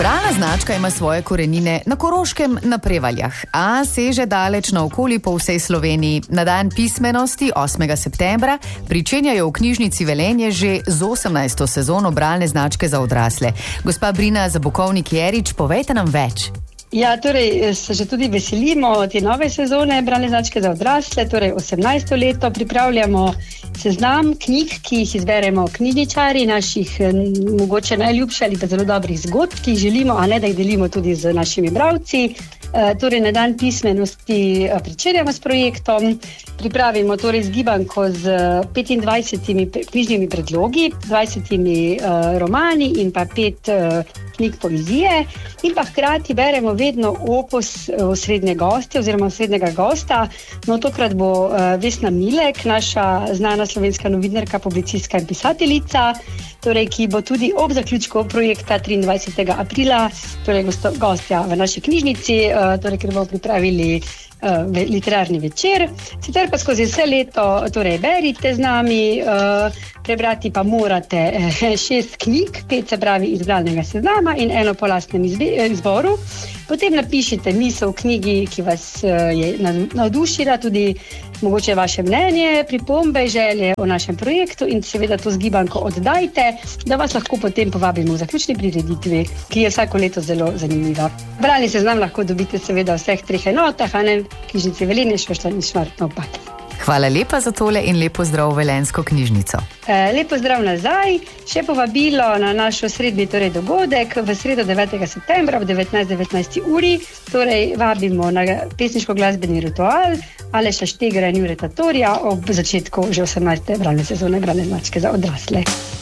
Bralna značka ima svoje korenine na Koroškem na Prevaljah, a seže daleč naokoli po vsej Sloveniji. Na dan pismenosti 8. septembra pričenjajo v knjižnici Velenje že z 18. sezono bralne značke za odrasle. Gospa Brina Zabukovnik-Jerič, povejte nam več. Ja, torej se že tudi veselimo te nove sezone bralne značke za odrasle, torej 18. leto pripravljamo seznam knjig, ki jih izberemo knjižničarji, naših mogoče najljubših ali pa zelo dobrih zgodb, ki jih želimo, a ne da jih delimo tudi z našimi bralci. Torej na dan pismenosti pričenjamo s projektom, pripravimo torej zgibanko z 25 knjižnimi predlogi, 20 romani in pa 5 knjig poezije in pa hkrati beremo vedno opus osrednje goste oziroma osrednjega gosta. No, tokrat bo Vesna Milek, naša znana slovenska novinarka, publicistka in pisateljica, torej, ki bo tudi ob zaključku projekta 23. aprila, torej gostja v naši knjižnici, torej, ker bomo pripravili literarni večer. Sicer pa skozi vse leto torej berite z nami, prebrati pa morate 6 knjig, 5 se pravi iz bralnega seznama in eno po lastnem izboru. Potem napišite misel v knjigi, ki vas je navdušila, tudi mogoče vaše mnenje, pripombe, želje o našem projektu in seveda to zgibanko oddajte, da vas lahko potem povabimo v zaključni prireditvi, ki je vsako leto zelo zanimiva. Bralni seznam lahko dobite seveda v vseh 3 enotah, a ne v knjižnici Velenje, Šoštanj in Šmartno ob Paki. Hvala lepa za tole in lepo zdrav v Velenjsko knjižnico. Lepo zdrav nazaj, še povabilo na naš osrednji torej dogodek v sredo 9. septembra ob 19:19 uri. Torej vabimo na pesniško-glasbeni ritual Aleša Štegra in Jureta Torja ob začetku že 18. bralne sezone bralne značke za odrasle.